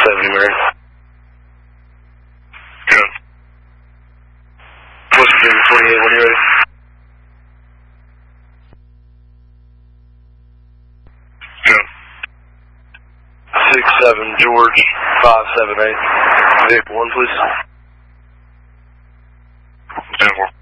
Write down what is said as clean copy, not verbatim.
70, Mary. Good. Whiskey 28 when you're ready. Good. 67 George 578. Vehicle 1, please. 10-4.